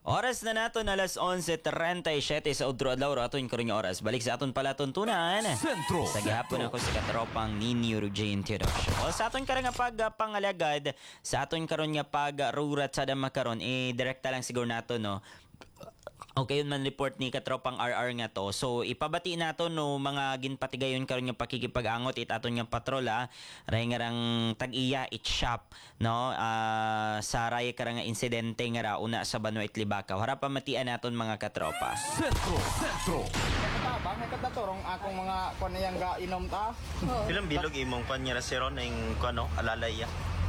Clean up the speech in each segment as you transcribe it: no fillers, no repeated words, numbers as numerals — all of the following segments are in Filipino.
Oras na nato na alas 11:37 sa Udro Adlaw aton karon nga oras. Balik sa aton pala tuntunan. Sentro. Sa gihapon ako sa katropang ni Neurogene Theodosio. Sa aton karon nga pagpangalagad, sa aton karon nga pagrurat sa makaron direkta lang siguro nato no. Okay, yun man report ni katropang RR nga to. So ipabati nato no mga ginpatigayon karon nga pakikipag-angot aton nga patrola ray nga rang tag-iya it shop no sa ray karang nga insidente nga ra una sa Banwa Itlibakaw. Harap pamatian naton mga katropa. Sentro. Ba may katatorong akong mga kuan yang ga inom ta. Ilang bilog imong kanya rasiron ng kuno alalaya.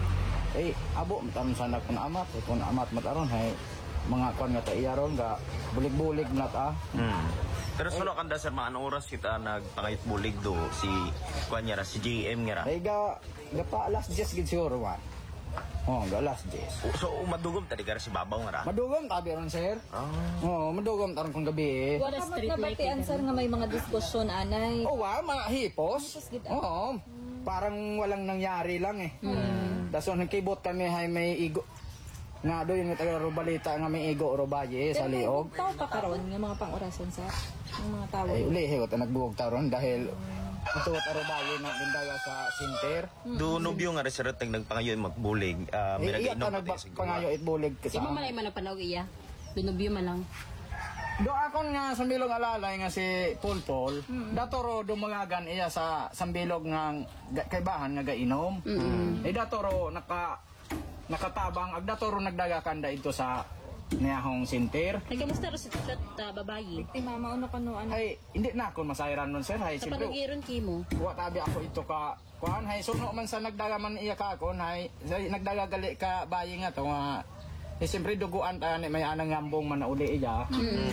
Abo tan sana kun amat mataron hay mga kuan nga ta iyaron ga bulig-bulig na ta. Pero suno kanda sir maano oras kita nagpangayot bulig do si kanya ra si GM nga ra. Ga pa alas 10 gid siguro man. Ga alas 10. So madugom tadi ka ra si babaw nga ra. Madugom tabi ron sir. Madugom taron kung gabi. Wala street light answer nga may mga diskusyon anay. Mga hipos. Parang walang nangyari lang eh. Daso nang kibot kami hay may igo. Nga do yung taga balita nga may igo robaye sa liog. Tao pa karon nga mga pang-orason sa mga tao. Uli higot nagbuog taron dahil ito robaye na gundaya sa sinter. Do nobyo nga resirat nagpangayo magbulig. May nag-inom pati pangayo itbulig kasi. Di mo malay man ang panawag iya. Dunubyo man lang. Do akon nga sambilog alalay nga si Pulpol, datoro dumagagan iya sa sambilog nga kaibahan nga gainom. Datoro nakatabang agdatoro nagdagakan da ito sa niyahong sinter. Nagkamusta ro si tutlat babayi? Biktima mauna ka no ano. Ay hindi na ako masayran nun sir. Hay Sa siyempre. panugiron kimo. Wa tabi ako ito ka kuan hay suno man sa nagdaga man iya ka ako hay nagdagagali ka bayi nga to nga siyempre duguan ta ni may anang ngambong man na uli iya.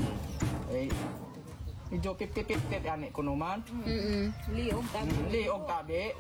Medyo 50-50 ani kuno man. Liog tabi.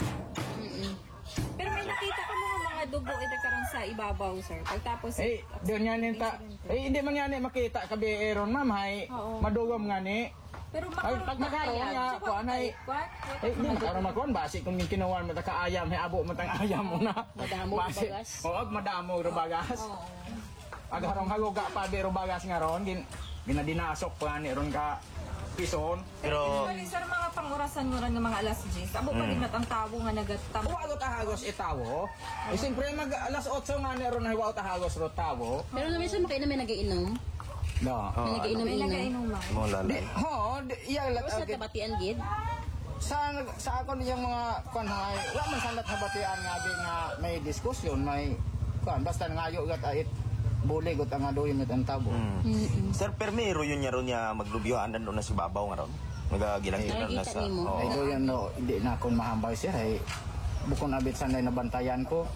Pero may nakita ka mga dugo ito karang sa ibabaw sir. Pagtapos doon yan ta. Hindi man yan makita kabi eron ma'am hay madugom nga ni. pero Pag makaroon nga kuan hay hindi karon makuan basi kung kinuwan mo ta ka ayam hay abo mo tang ayam mo na. Madamo bagas. Madamo ro bagas. Agarong haluga pa biro bagas nga ron ginadinasok pa ni ron ka pison. Pero sir mga pang-orasan mo rin ng mga alas 10. Abo pa rin ang tao nga nagatamo. Wa tahagos itawo. Siyempre mag alas 8 nga ni ron hay wa tahagos ro tawo. Pero naman sa makainom may nag-iinom. No. May nag-iinom-inom. Nagainuman. mo lalay. Iya O sa tabatian gid. sa ako niyang mga kuan hay wa man sandat habatian nga di nga may diskusyon may kuan basta ngayo gat ait bulig ut nga doyon at ang tabo. Sir permero yun niya maglubyohan doon na si babaw nga ron. Nagagilang-gilang na sa. Ay doyon no hindi na kon mahambay siya ay bukon abit sanay na bantayan ko.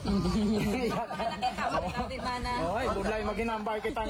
Oy, budlay maginambay kita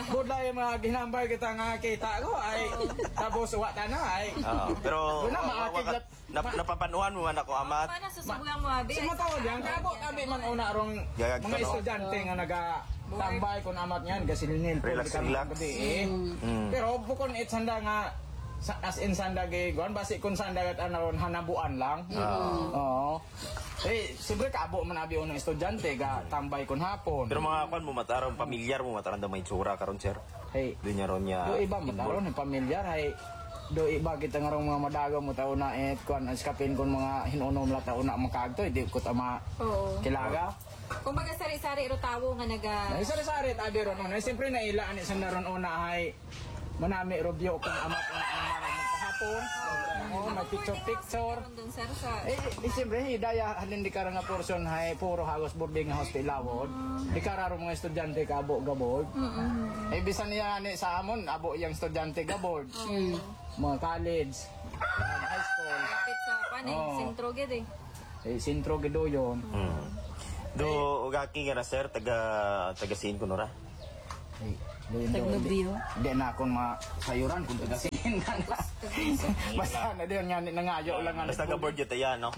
nga kita ko ay tapos wa ta na ay. Pero Wala, maakit napapanuhan mo man ako amat. Paano susubukan mo abi? Sumataw diyan kabo abi man una rong Gagag mga ka, no? estudyante nga tambay kun amat niyan gasilinin Relax. Pero bukon it sanda nga as in sanda giguan basi kun sanda gat anaron hanabuan lang. Oo. Siyempre kabo man abi unang estudyante ga tambay kun hapon. Pero mga kwan mo mataron pamilyar mo mataron da may tsura karon sir. Hey, Doon niya ron niya. do iba mo taron pamilyar hay do iba kita nga rong mga madago mo taon na kuan askapin kun mga hinunom la taon na makagto di ko tama kilaga. Kung baga sari-sari ro tawo nga naga Ay sari-sari abi ron no. Siyempre na ila ani sa naron una hay manami rubyo kung amat na hapon. May picture. Doon sir sa Siyempre, hidaya halin di karang nga portion hay puro hagos boarding nga hospitalawod. Di kararo mga estudyante ka abo gabord. Bisan niya ni sa amon abo yang estudyante gabord. Mga college, high school. kapit sa paning sentro gid Sintro gido yon. Do ugaki nga na sir taga sin ko nora. Tagnubyo. Hindi na akong masayuran kung tagasin na. Basta na din nga nangayo lang nga. Basta taga board yun tayo no.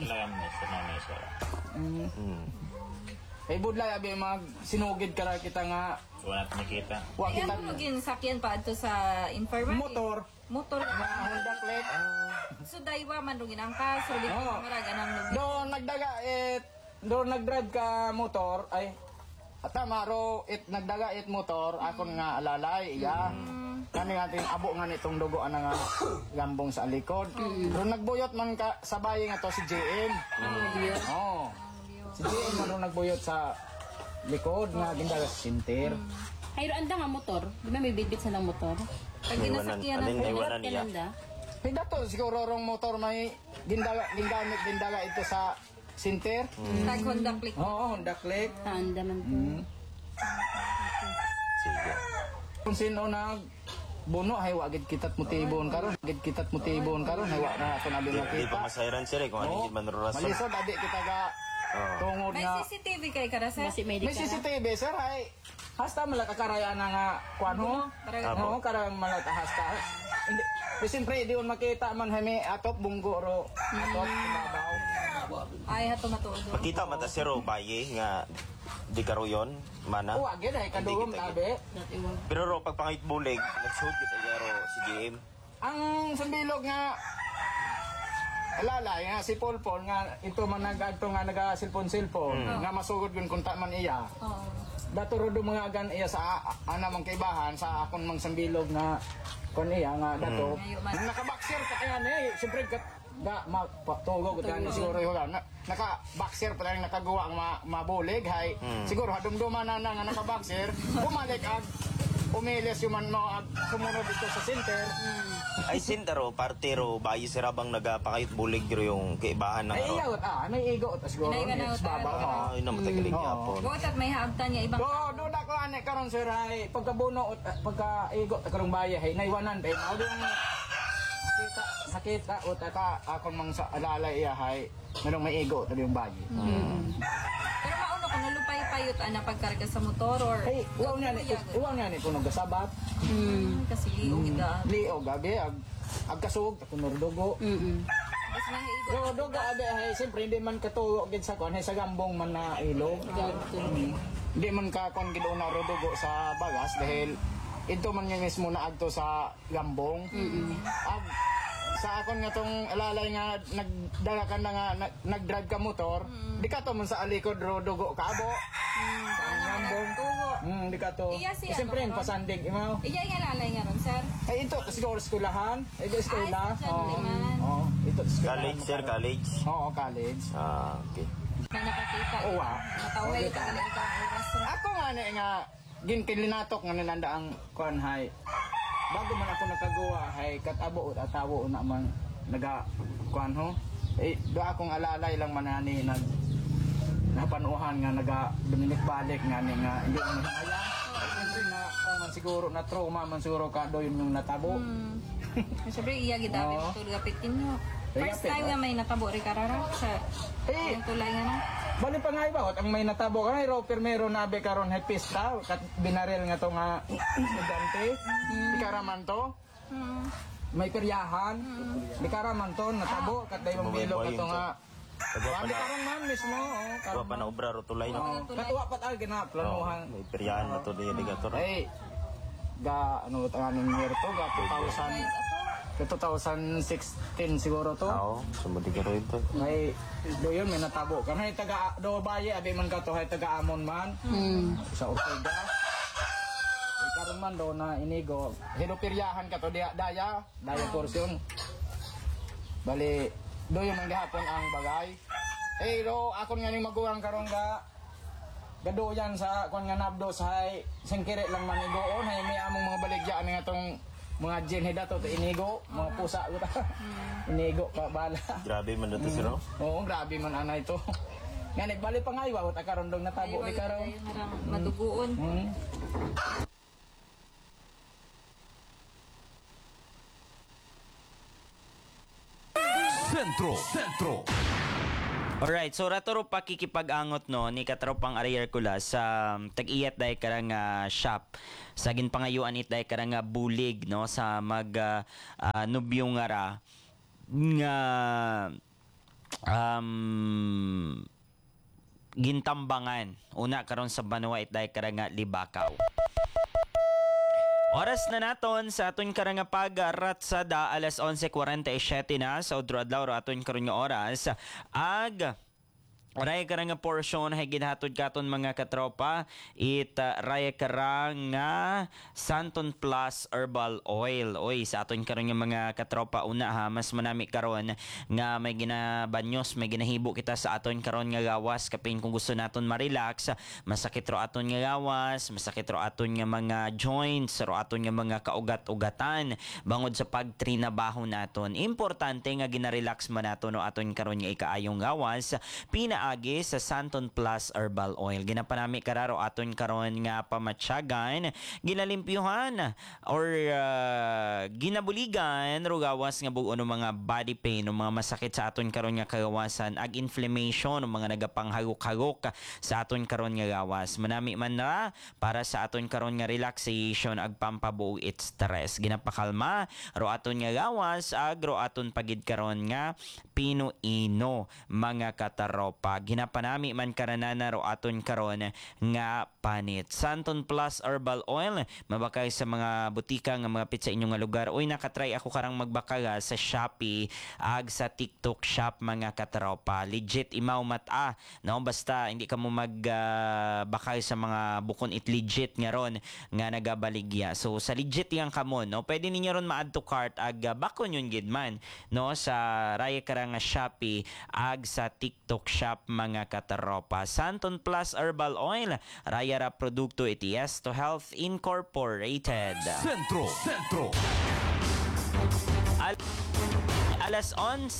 Budlay abi mag sinugid kara kita nga Wala nakita. wa Kaya kita mo gin sakyan pa adto sa infirmary. motor nga Honda click. So daywa man rugin ang ka so di Oo. mara ganang Do nagdaga do nagdrive ka motor ay Tama ro nagdaga it motor akon nga alalay iya. Kani ating abo nga nitong dugo ana nga gambong sa likod. Pero nagbuyot man ka sa bayi nga to si JM. Oh. Si JM man ro nagbuyot sa likod nga gindaga sa sinter. Hayro anda nga motor. Di ba may bitbit sa lang motor? Pag ginasakyan Alin na naiwanan niya. Kananda. Hindi to siguro rong motor may gindaga ito sa sinter. tag Honda Click. Oo, Honda Click. Tanda man to. Sige. Kung sino nag buno hay wagid kitat motibon karon, gid kitat motibon karon hay wa na ako nabi Di pa makita. masayran sir kung ano yung manrurason. Malisod adi kita ga tungod May nga CCTV kay kada sir? Kasi may may CCTV sir ay hasta malakakaraya na nga kuan ho. Oo, karang malata hasta. Hindi siyempre di on makita man hami atop bunggo ro atop babaw. Ay, hato matuod. Makita mata sir o baye nga di karo yon mana. O agid ay kadugom Hindi kita labi. Pero ro pagpangit bulig, nagsuod kita garo si JM. Ang sambilog nga alalay nga si Polpol nga ito man nagadto nga naga cellphone nga masugod gun kunta man iya. Oo. Dato ro mga gan iya sa ana mang kaibahan sa akon mang sambilog nga kon iya nga dato. Ngayon man. Naka-boxer pa kaya ni siyempre kat da mapatugo ko tani siguro yo naka-boxer pa lang nakagawa ang mabulig hay siguro hadumduman na nga naka-boxer bumalik ag umilis yung man mo ag sumunod dito sa center. Ay sintaro parte ro baye sir abang nagapakayot bulig ro yung kaibahan ng Ay ro. iyawat may igo ta siguro Inay ka na, sa babaw ha. Ay na matagaling Oo. yapon. Buot at may haagtan niya ibang Do duda ko ane karon sir hay pagkabuno pagka igo ta karong baye hay naiwanan bay mao yung sakita o taka akon mang sa alalay iya hay merong may igo ta yung baye. Pero mauno kung nalupay-payot ana pagkarga sa motor or Hey, uwaw nga ni kuno gasabat. kasi liog ida. Liog gabi ag kasug ta kuno dugo. Bas na hiigo. Pero dugo abi hay siyempre hindi man katuyo gid sa kon hay sa gambong man na ilog. Hindi man ka kon gid una ro dugo sa bagas dahil ito man yung mismo na agto sa gambong. Sa akon nga tong alalay nga nagdala ka na nga nag-drive ka motor, di ka to man sa alikod ro dugo kabo. Sa gambong. Di ka to. Iya si Siyempre ano, pasandig imaw. Iya nga lalay nga ron sir. Ay ito siguro skulahan. Ito eskwela. Ay, eskwelahan. Oo. Ito eskwelahan. College sir, college. Oo, college. Ah, okay. Na nakakita. Oo, ah. Nataway ka na ikaw ang oras. Ako nga na nga ginkinlinatok nga nananda ang kuan hay. Bago man ako nakagawa hay katabo at atawo na man naga kuan ho. Do akong alalay lang manani nag napanuhan nga naga duminik balik nga ni nga hindi mo hinaya. Siyempre na kung man siguro na trauma man siguro ka do yung natabo. Siyempre iya gidabi Oo. mo tulad kapitin nyo. First Gapit, time nga may natabo ri karara sa Eh, yung tulay nga na. bali pa nga iba ang may natabo ka ro permero nabe karon hay pista kat binaril nga to nga estudyante. Di karaman to. May peryahan. Di karaman to natabo kat day mambilo ka to nga. Kagwa pa Di na, karon man mismo. kagwa pa na obra ro tulay no. Katuwa pat ag na planuhan. May peryahan na to di ligator. Ay ga ano tanganing year to ga 2016 siguro to. Oo, sumudi ka ro ito. May do yun may natabo kan hay taga do baye abi man ka to hay taga amon man sa Ortega ay karon man do na inigo hinupiryahan ka to daya portion bali do yun ang gihapon ang bagay do akon nga ning maguwang karon ga gadoyan sa kon nga nabdo sa hay singkire lang man igoon hay may among mga baligya nga tong mga ginhida to inigo mga pusa inigo ka bala. Grabe man dito sir. no? Oo, grabe man ana ito. Nga nagbali pa nga iwa, ta karon dong natabo ni karon. Maduguon. Sentro. Alright, so ratoro pakikipag-angot no ni katropang Ariel Kula sa tag-iyat dahil karang shop sa ginpangayuan it dahil karang bulig no sa mag nubyong nga gintambangan una karon sa Banwa it dahil karang Libakaw. Oras na naton sa aton karang pagratsada alas 11:47 na sa udro adlaw aton karon nga oras ag Raya karang nga portion hay ginhatod katon mga katropa. Raya karang nga Santon Plus Herbal Oil. Oy, sa aton karon nga mga katropa una ha, mas manami karon nga may ginabanyos, may ginahibo kita sa aton karon nga gawas kapin kung gusto naton ma-relax, masakit ro aton nga gawas, masakit ro aton nga mga joints, ro aton nga mga kaugat-ugatan bangod sa pagtrinabaho naton. Importante nga gina-relax man naton no aton karon nga ikaayong gawas. Pinaagi sa Santon Plus Herbal Oil. Ginapanami kararo aton karon nga pamatsyagan, ginalimpyuhan or ginabuligan rugawas nga buo no mga body pain no mga masakit sa aton karon nga kagawasan ag inflammation no mga nagapanghagok-hagok sa aton karon nga gawas. Manami man na para sa aton karon nga relaxation ag pampabuo it stress. Ginapakalma ro aton nga gawas ag ro aton pagid karon nga pinuino mga kataropa. Ginapanami man karanana ro aton karon nga panit. Santon Plus Herbal Oil mabakay sa mga butika nga mga pizza inyong nga lugar. Uy, nakatry ako karang magbakaga sa Shopee ag sa TikTok shop mga katropa. Legit imaw mata no, basta hindi ka mo magbakay sa mga bukon it legit nga ron nga nagabaligya. So sa legit yang kamo no, pwede ninyo ron ma-add to cart ag bakon yun gid man no sa raya karang nga Shopee ag sa TikTok shop mga katropa. Santon Plus Herbal Oil, raya ra produkto its to Health Incorporated. Sentro. Alas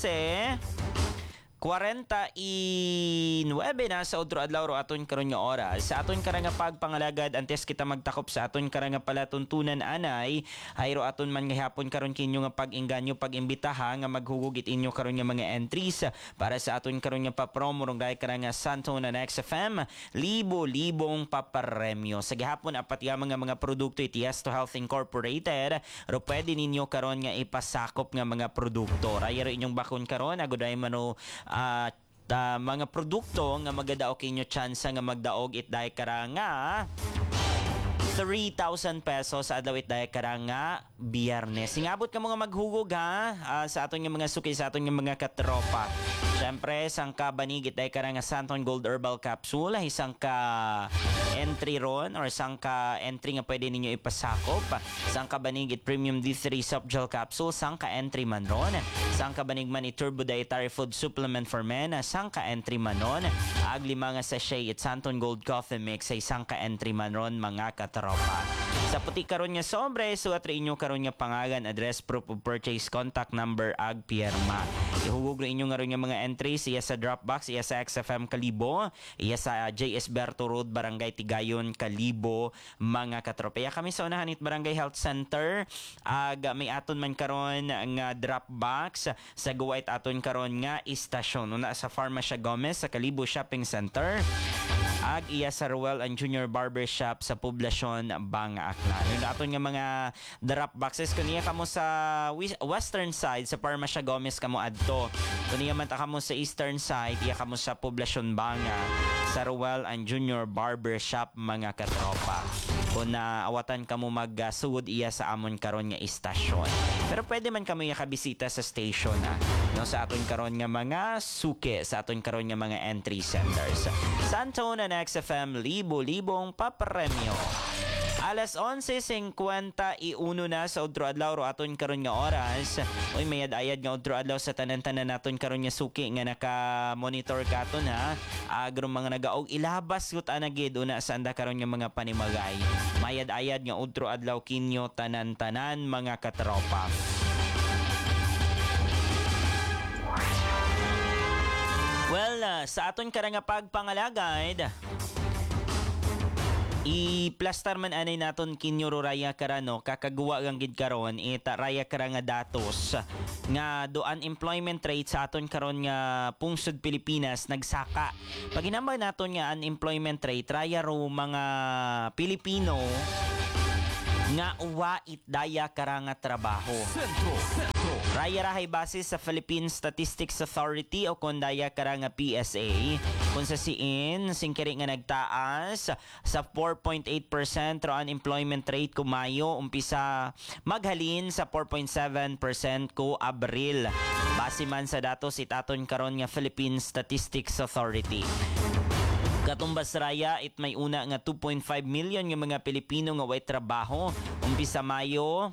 11:49 na sa udro adlaw ro aton karon nga oras. Sa aton karang nga pagpangalagad antes kita magtakop sa aton karang nga palatuntunan anay hayro aton man nga hapon karon kinyo nga pag-ingganyo pag-imbitaha nga maghugog it inyo karon nga mga entries para sa aton karon nga papromo rong gay karang nga Santon na XFM libo-libong paparemyo. Sa gihapon apat nga mga produkto its to Health Incorporated ro pwede ninyo karon nga ipasakop nga mga produkto. Raya ro inyong bakon karon agoday mano mga produkto nga magadaog kinyo tsansa nga magdaog itday kara nga 3,000 pesos sa adlaw itday kara nga Biyernes. Singabot ka mga maghugog ha sa aton nga mga suki sa aton nga mga katropa. Siyempre, sangka banigit day kara nga Santon Gold Herbal Capsule, isang ka entry ron or sangka entry nga pwede ninyo ipasakop. Sangka banigit Premium D3 Soft Gel Capsule, sangka entry man ron. Sangka banigman Turbo Dietary Food Supplement for Men, sangka entry man ron. Ag lima nga sachet it Santon Gold Coffee Mix ay sangka entry man ron mga katropa. Sa puti karon nga sobre, suat rin inyo karon nga pangalan, address, proof of purchase, contact number, ag pirma. Ihugog rin inyo nga ron nga mga entries, iya sa Dropbox, iya sa XFM Kalibo, iya sa JS Berto Road, Barangay Tigayon, Kalibo, mga katropaya. Kami sa unahan it Barangay Health Center, ag may aton man karon nga Dropbox, sa guwait aton karon nga istasyon. Una sa Farmacia Gomez, sa Kalibo Shopping Center, ag iya sa Ruel and Junior Barbershop sa Poblasyon Banga Aklan. Yung aton nga mga drop boxes kaniya kamo sa western side sa Farmacia Gomez kamo adto. Kaniya man ta kamo sa eastern side iya kamo sa Poblasyon Banga sa Ruel and Junior Barbershop mga katropa. Kung naawatan kamo magsugod iya sa amon karon nga istasyon. Pero pwede man kamo yakabisita sa station no sa aton karon nga mga suke, sa aton karon nga mga entry centers. Santon na XFM libo-libong papremyo. Alas 11:51 na sa udro adlaw ro aton karon nga oras. Oy mayad-ayad nga udro adlaw sa tanan-tanan naton karon nga suki nga naka-monitor katon ha. Agro mga nagaog ilabas gut anagid una sa anda karon nga mga panimagay. Mayad-ayad nga udro adlaw kinyo tanan-tanan mga katropa. Well, sa aton karang nga pagpangalagad, i-plaster man anay naton kinyo raya karano kakagawa gang gid karon ita raya kara nga datos nga do unemployment rate sa aton karon nga pungsod Pilipinas nagsaka. Pag hinambay naton nga unemployment rate raya ro mga Pilipino nga uwa it daya kara nga trabaho. Sentro. Raya rahay base sa Philippine Statistics Authority o kundaya kara nga PSA kung sa siin singkiri nga nagtaas sa 4.8% ro unemployment rate ko Mayo umpisa maghalin sa 4.7% ko Abril base man sa datos itaton karon nga Philippine Statistics Authority. Katumbas raya it may una nga 2.5 million nga mga Pilipino nga way trabaho umpisa Mayo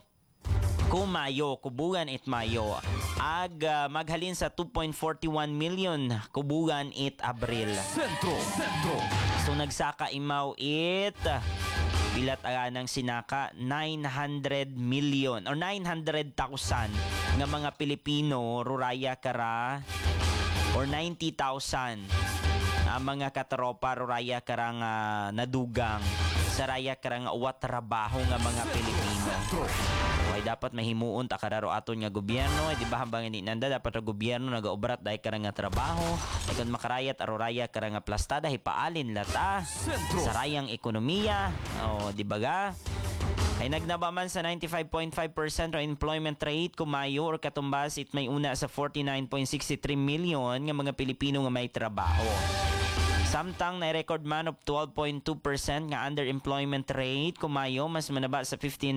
kubugan it Mayo ag maghalin sa 2.41 million kubugan it Abril. Sentro. So nagsaka imaw it bilat ng sinaka 900 million or 900,000 nga mga Pilipino ruraya kara or 90,000 ang mga katropa ruraya karang nadugang sa raya karang uwat trabaho nga mga Pilipino. Ay dapat mahimuon ta kararo aton nga gobyerno di ba hambang ni nanda dapat ra gobyerno nagaobrat dahil karang nga trabaho ay kun makarayat aro raya karang nga plastada hipaalin lata sa rayang ekonomiya o di ba ga ay nagnaba man sa 95.5% employment rate kumayo or katumbas it may una sa 49.63 million nga mga Pilipino nga may trabaho. Samtang na-record man of 12.2% nga underemployment rate kumayo mas manaba sa 15.2%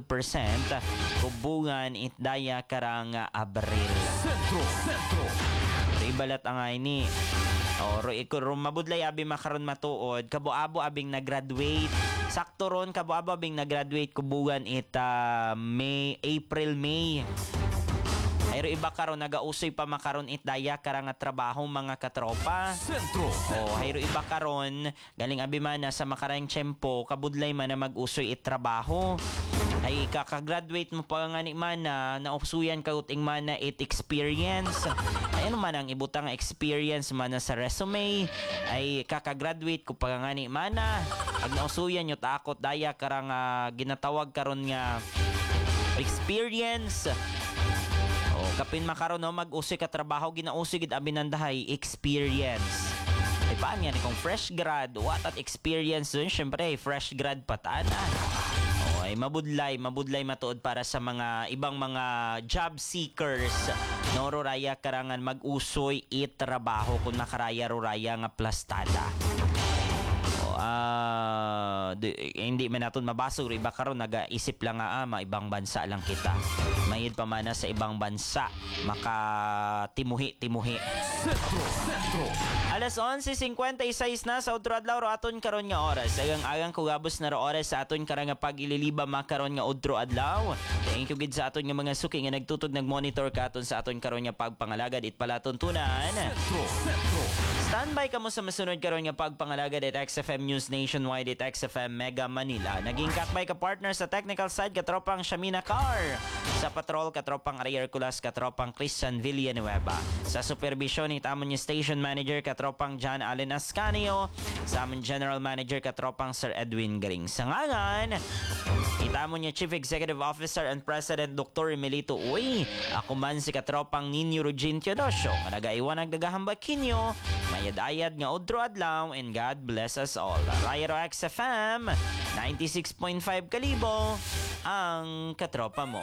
kubungan it daya karang Abril. Sentro. Ibalat ang ini. Mabudlay abi makaron matuod kabuabo abing nag-graduate sakto ron kabuabo abing nag-graduate kubugan it April May ayro iba karon nagausoy pa makaron it daya karang trabaho mga katropa. Sentro. Hayro iba karon galing abi man na sa makarang tiyempo kabudlay man na mag-usoy it trabaho ay kakagraduate mo pa nga ni man na nausuyan ka uting man na it experience ay ano man ang ibutang experience man na sa resume ay kakagraduate ko pa nga ni man na ag nausuyan nyo takot daya karang ginatawag karon nga experience kapin makaron no mag-usoy ka trabaho ginausoy gid abi nandahay experience ay paano yan kung fresh grad what at experience dun syempre fresh grad patana ay mabudlay matuod para sa mga ibang mga job seekers no ruraya karangan mag-usoy it trabaho kung nakaraya ruraya nga plastada. Hindi man natin mabasog iba karon nagaisip lang nga ibang bansa lang kita mayid pa man sa ibang bansa makatimuhi Sentro. Alas 11:56 na sa udro adlaw ro aton karon nga oras agang kugabos na ro oras sa aton karang nga pag-ililiba makaron nga udro adlaw. Thank you gid sa aton nga mga suki nga nagtutog nagmonitor ka aton sa aton karon nga pagpangalagad it pala tuntunan. Sentro. Standby ka mo sa masunod karon nga pagpangalagad at XFM News Nationwide at XFM Mega Manila. Naging katbay ka partner sa technical side katropang Shamina Car. Sa patrol katropang Ari Hercules katropang Christian Villanueva. Sa supervision itamon niya station manager katropang John Allen Ascanio. Sa amon general manager katropang Sir Edwin Garing. Sa ngangan itamon niya Chief Executive Officer and President Dr. Emilito Uy. Ako man si katropang Nino Rugin Teodosio. Nagaiwan nagdagahambag kinyo. Mayad-ayad nga udro adlaw and God bless us all. Rayro XFM 96.5 kalibo ang katropa mo.